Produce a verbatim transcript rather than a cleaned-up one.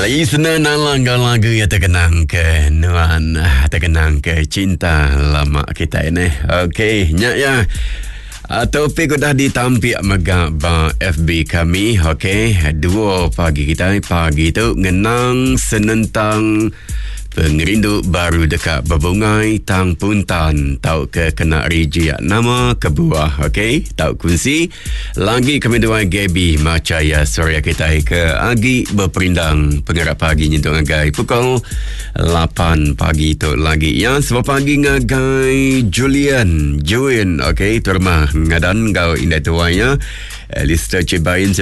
Listener nalang lagu yang terkenang ke Nuan, terkenang ke cinta lama kita ini. Okey, nyak ya. Uh, Taufik dah ditampik megak ba F B kami. Okey, dua pagi kita pagi tu ngenang senentang pengerindu baru dekat Berbungai Tang Puntan. Tahu ke kena reject nama kebuah. Okey, tahu kunci lagi kami dua Gaby Macaya Surya kita ke agi berperindang pengarap pagi nyentuh ngagai pukul lapan pagi tu lagi ya. Sebab pagi ngagai Julian Juin. Okey, tu rumah ngadan kau indah tuanya Lister Cibain